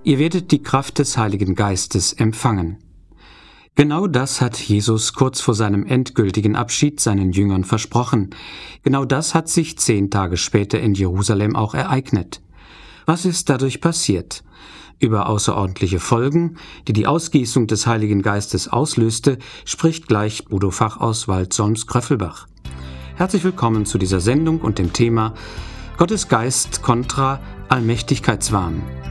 Ihr werdet die Kraft des Heiligen Geistes empfangen. Genau das hat Jesus kurz vor seinem endgültigen Abschied seinen Jüngern versprochen. Genau das hat sich 10 Tage später in Jerusalem auch ereignet. Was ist dadurch passiert? Über außerordentliche Folgen, die die Ausgießung des Heiligen Geistes auslöste, spricht gleich Udo Fach aus Waldsolms-Kröffelbach. Herzlich willkommen zu dieser Sendung und dem Thema Gottes Geist kontra Allmächtigkeitswahn.